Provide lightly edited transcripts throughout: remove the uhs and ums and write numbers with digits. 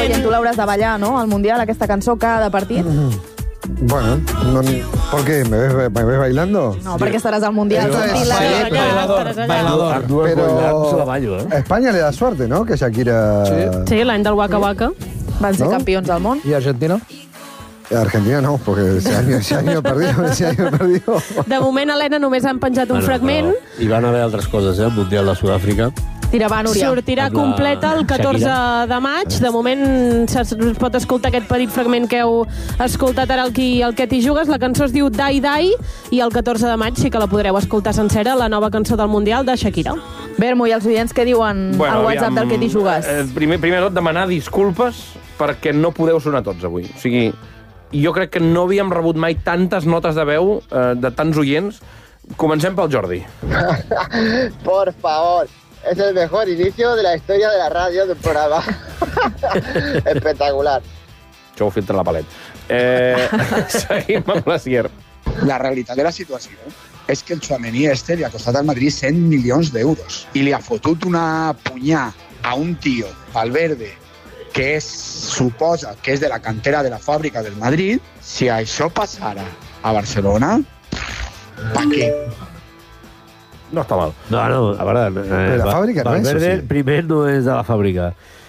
Guillem, tu l'hauràs de ballar, no?, al Mundial, aquesta cançó cada partit. Bueno, ¿por qué? ¿Me ves bailando? No, perquè estaràs al Mundial. Bailador. Pero España le da suerte, ¿no? Que Shakira... Sí, l'any del Waka Waka. Van ser campions del món. ¿Y Argentina? Argentina no, porque ese año perdió. De moment, Helena, només han penjat un fragment. Hi van haver altres coses, el Mundial de Sud-àfrica. Tira, va, Núria. Sortirà completa el 14 de maig. De moment es pot escoltar aquest petit fragment que heu escoltat ara el que t'hi jugues. La cançó es diu Die Die i el 14 de maig sí que la podreu escoltar sencera, la nova cançó del Mundial de Shakira. Bermo, i els oients què diuen al WhatsApp del que t'hi jugues? Primer de tot, demanar disculpes perquè no podeu sonar tots avui. O sigui, jo crec que no havíem rebut mai tantes notes de veu de tants oients. Comencem pel Jordi. Por favor. Es el mejor inicio de la historia de la radio del programa. Espectacular. Això ho filtra la palet. Seguim amb la Sier. La realitat de la situació és que el Tchouaméni li ha costat al Madrid 100 milions d'euros i li ha fotut una punyà a un tio, Valverde, que suposa que és de la cantera de la fàbrica del Madrid. Si això passara a Barcelona, pa què? No està mal. No, a veure... la fàbrica no és, Valverde, o sí? primer, no és de la fàbrica.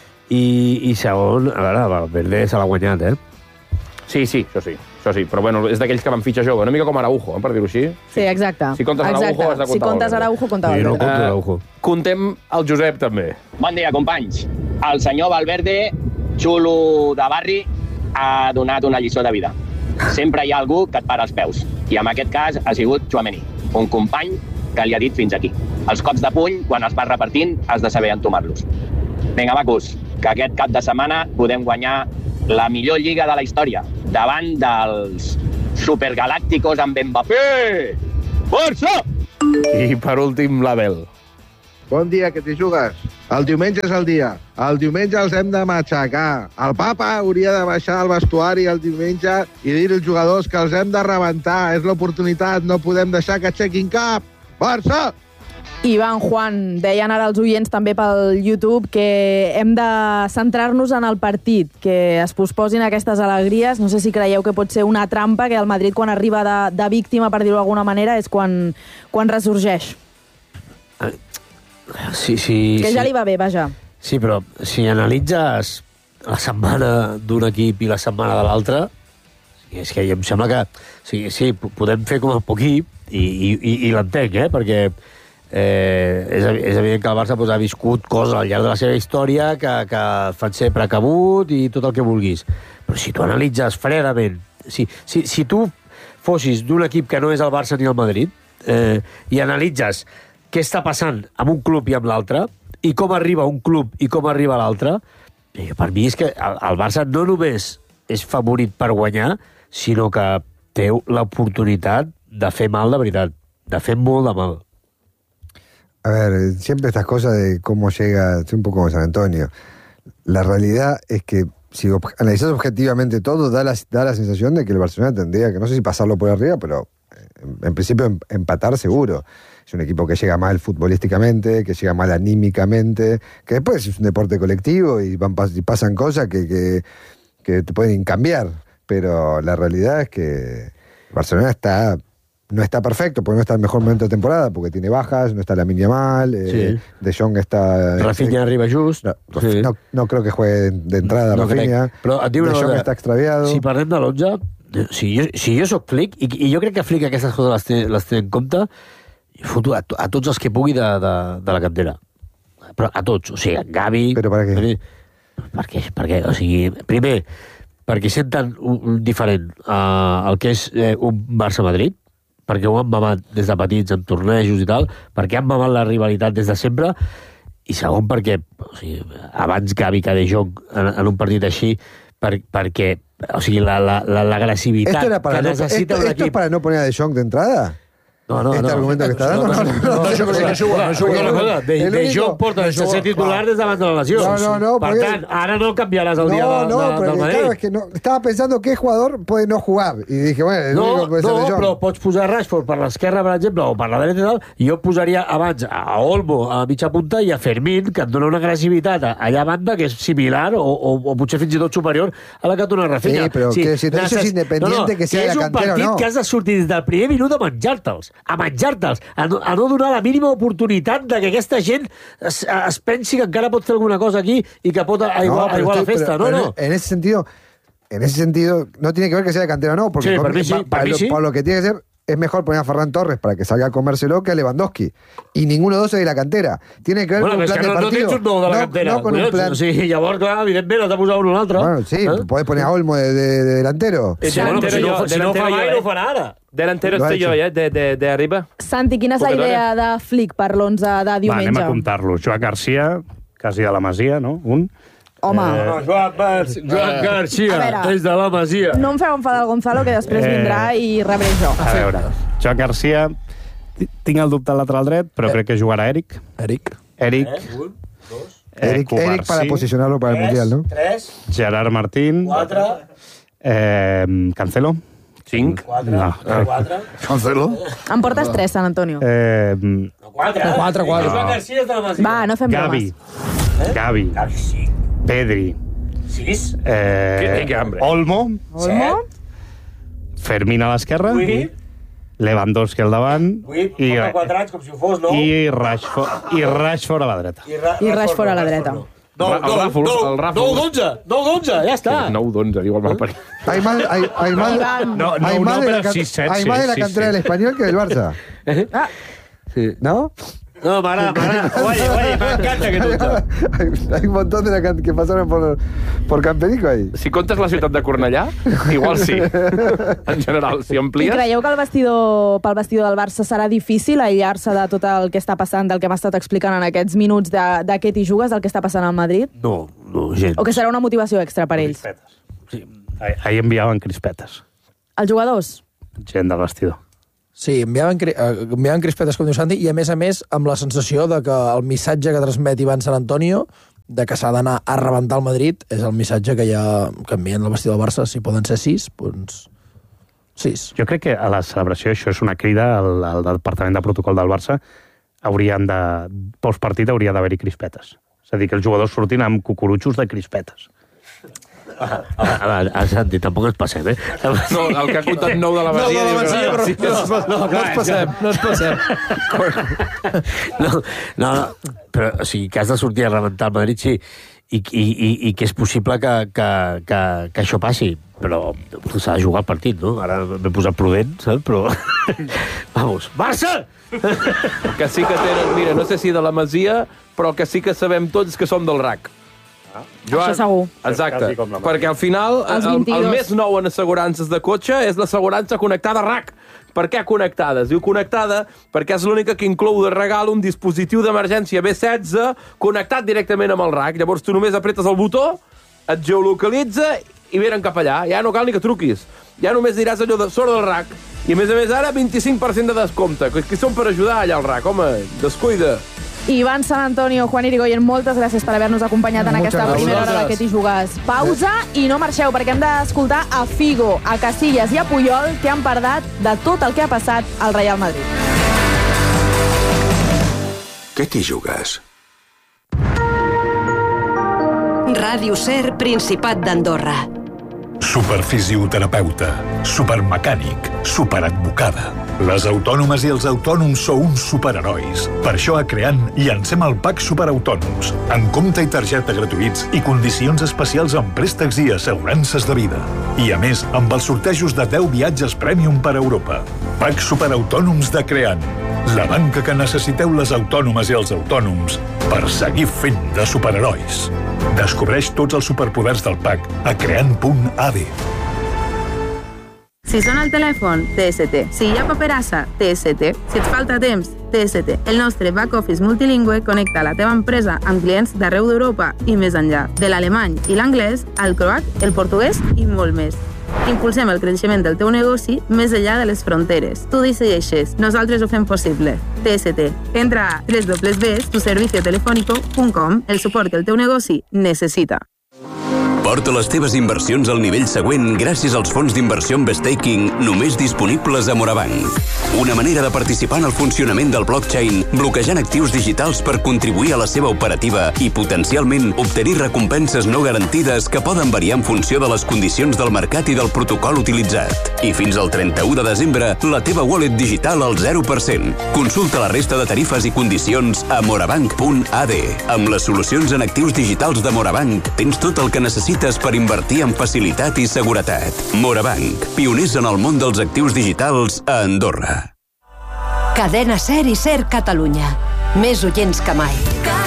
I segon, a veure, Valverde se l'ha guanyat, Sí, això sí. Però bueno, és d'aquells que van fitxar jove. Una mica com Araujo, per dir-ho així. Sí, exacte. Si comptes Araujo, has de comptar Si comptes Araujo, compta Jo no Valverde. compto Araujo. Contem el Josep, també. Bon dia, companys. El senyor Valverde, xulo de barri, ha donat una lliçó de vida. Sempre hi ha algú que et para els peus. I en aquest cas ha sigut Tchouaméni, un company que li ha dit fins aquí. Els cops de puny, quan els vas repartint, has de saber entomar-los. Vinga, macos, que aquest cap de setmana podem guanyar la millor lliga de la història, davant dels supergalàcticos amb Mbappé! Força! I per últim, l'Abel. Bon dia, que t'hi jugues. El diumenge és el dia. El diumenge els hem de matxacar. El papa hauria de baixar al vestuari el diumenge i dir als jugadors que els hem de rebentar. És l'oportunitat, no podem deixar que aixequin cap. Barça! Ivan, Juan, deien ara els oients també pel YouTube que hem de centrar-nos en el partit, que es posposin aquestes alegries. No sé si creieu que pot ser una trampa, que el Madrid, quan arriba de víctima, per dir-ho d'alguna manera, és quan ressorgeix. Sí. Que ja li va bé, vaja. Sí, però si analitzes la setmana d'un equip i la setmana de l'altre, és que em sembla que sí, podem fer com a poc equip, i l'entenc, perquè és evident que el Barça ha viscut coses al llarg de la seva història que fan ser precabut i tot el que vulguis. Però si tu analitzes fredament, si tu fossis d'un equip que no és el Barça ni el Madrid, i analitzes què està passant amb un club i amb l'altre, i com arriba un club i com arriba l'altre, per mi és que el Barça no només és favorit per guanyar, sinó que té l'oportunitat de fer mal de veritat, de fer molt de mal. A ver, siempre estas cosas de cómo llega, es un poco como San Antonio. La realidad es que si analizas objetivamente todo, da la sensación de que el Barcelona tendría que, no sé si pasarlo por arriba, pero en principio empatar seguro. Es un equipo que llega mal futbolísticamente, que llega mal anímicamente, que después es un deporte colectivo y pasan cosas que te pueden cambiar. Pero la realidad es que Barcelona no está perfecto, porque no está en el mejor momento de temporada, porque tiene bajas, no está Lamine Yamal, De Jong está... Rafinha arriba just. No creo que juegue de entrada Rafinha. Però et diu De Jong està extraviado. Si parlem de l'11, si jo soc Flick, i jo crec que Flick aquestes coses les té en compte, foto a tots els que pugui de la cantera. Però a tots, o sigui, Gavi... Però per què? Perquè, o sigui, primer, perquè senten un diferent el que és un Barça-Madrid, perquè ho han mamat des de petits en tornejos i tal, perquè han mamat la rivalitat des de sempre, i segon perquè, o sigui, abans Gavi que De Jong en un partit així, perquè, o sigui, l'agressivitat que necessita un equip... ¿Esto es para no poner a De Jong de entrada? este argumento que està dando. De Jong porta sense ser titular des davant de la lesió. Per tant, ara no canviaràs el dia del Madrid. Claro, es que estaba pensando qué jugador puede no jugar. Y dije, bueno, el único puede ser de Jong. Però pots posar Rashford per l'esquerra, per exemple, o per la dreta i tal. Jo posaria abans a Olmo a mitja punta i a Fermín, que et dona una agressivitat allà a banda que és similar o potser fins i tot superior a la que et dona Rafinha. Sí, però que si eso es independiente que sea de la cantera o no. És un partit que has de sortir des del primer minut a menjar-te'ls, a no donar la mínima oportunitat de que aquesta gent es pensi que encara pot fer alguna cosa aquí i que pot aiguar la festa. No. En ese sentido, no tiene que ver que sea de cantera o no, porque por lo que tiene que ser, es mejor poner a Ferran Torres para que salga a comérselo que a Lewandowski. Y ninguno de dos es de la cantera. Tiene que ver con un plan de partido. No tens un nou de la cantera. No con un plan... Sí, llavors, clar, evidentment, has de posar un altre. Bueno, sí, podés poner a Olmo de delantero. Si no fa mai, no ho farà ara. Delantero estoy yo, de arriba. Santi, quina és la idea de Flick per l'11 de diumenge? Anem a comptar-lo. Joan Garcia, quasi de la Masia, no? Home. Joan Garcia, és de la Masia. No em feu enfadar el Gonzalo, que després vindrà i rebré jo. A veure, Joan Garcia, tinc el dubte al lateral dret, però crec que jugarà Eric. Eric. Eric para posicionarlo para el Mundial, ¿no? 3. Gerard Martín. 4. Cancelo. 5. 4. Cancelo. Em portes 3, Sant Antonio. 4. Joan Garcia és de la Masia. Va, no fem bromes. Gavi. Pedri. 6. Olmo. 7. Fermín a l'esquerra. 8. Lewandowski al davant. 8. Fa 4 anys, com si ho fos, no? I Rashford a la dreta. I Rashford a la dreta. El Ràfols. 9-11, ja està. 9-11, diu el malparit. Hay más de la cantera del Español que del Barça. ¿No? No, m'agrada. Oye, m'encanta que tu... Hay un montón que pasaron por Camperico ahí. Si comptes la ciutat de Cornellà, igual sí. En general, si amplies... I creieu que pel vestidor del Barça serà difícil aïllar-se de tot el que està passant, del que hem estat explicant en aquests minuts de què t'hi jugues, del que està passant al Madrid? No, gens. O que serà una motivació extra per ells? Sí. Ahir enviaven crispetes. Els jugadors? Gent del vestidor. Sí, enviaven crispetes, com diu Santi, i a més amb la sensació de que el missatge que transmet Ivan San Antonio de que s'ha d'anar a rebentar el Madrid és el missatge que envien al vestidor del Barça. Si poden ser 6, doncs 6. Jo crec que a la celebració això és una crida al departament de protocol del Barça. Postpartit hauria d'haver-hi crispetes. És a dir, que els jugadors surtin amb cucurutxos de crispetes. Santi, tampoc ens passem, No, el que ha comptat 9 de la Masia... No ens passem. No, però o sigui, que has de sortir a rebentar el Madrid, sí, i que és possible que això passi, però s'ha de jugar el partit, no? Ara m'he posat prudent, saps? Però... Vamos, Barça! Que sí que tenen, mira, no sé si de la Masia, però que sí que sabem tots que som del RAC. Joan, això segur. Exacte, perquè al final el més nou en assegurances de cotxe és l'assegurança connectada RAC. Per què connectada? Es diu connectada perquè és l'única que inclou de regal un dispositiu d'emergència B16 connectat directament amb el RAC. Llavors tu només apretes el botó, et geolocalitza i venen cap allà. Ja no cal ni que truquis. Ja només diràs allò de sort del RAC. I a més ara 25% de descompte. Que són per ajudar allà al RAC, home, descuida. Ivan San Antonio, Juan Irigoyen, moltes gràcies per haver-nos acompanyat en aquesta primera hora de Què t'hi jugues. Pausa i no marxeu, perquè hem d'escoltar a Figo, a Casillas i a Puyol, que han parlat de tot el que ha passat al Real Madrid. Què t'hi jugues? Ràdio Ser, Principat d'Andorra. Superfisioterapeuta, supermecànic, superadvocada. Les autònomes i els autònoms sou uns superherois. Per això a Creant llancem el PAC Superautònoms, amb compte i targeta gratuïts i condicions especials en préstecs i assegurances de vida. I a més, amb els sortejos de 10 viatges Premium per Europa. PAC Superautònoms de Creant, la banca que necessiteu les autònomes i els autònoms per seguir fent de superherois. Descobreix tots els superpoders del PAC a creant.ad. Si sona el telèfon, TST. Si hi ha paperassa, TST. Si et falta temps, TST. El nostre back-office multilingüe connecta la teva empresa amb clients d'arreu d'Europa i més enllà. De l'alemany i l'anglès, al croat, el portuguès i molt més. Impulsem el creixement del teu negoci més enllà de les fronteres. Tu decideixes, nosaltres ho fem possible. TST. Entra a www.tuserviciotelefónico.com, el suport que el teu negoci necessita. Porta les teves inversions al nivell següent gràcies als fons d'inversió amb staking només disponibles a Morabanc. Una manera de participar en el funcionament del blockchain, bloquejant actius digitals per contribuir a la seva operativa i potencialment obtenir recompenses no garantides que poden variar en funció de les condicions del mercat i del protocol utilitzat. I fins al 31 de desembre, la teva wallet digital al 0%. Consulta la resta de tarifes i condicions a morabanc.ad. Amb les solucions en actius digitals de Morabanc, tens tot el que necessites per invertir en facilitat i seguretat. Morabanc, pioners en el món dels actius digitals a Andorra. Cadena SER i SER Catalunya. Més oients que mai.